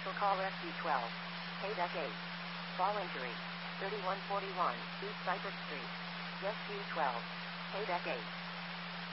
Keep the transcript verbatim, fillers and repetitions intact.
Special call S C twelve. Paydeck eight. Fall injury. thirty-one forty-one East Cypress Street. S C twelve. Paydeck eight.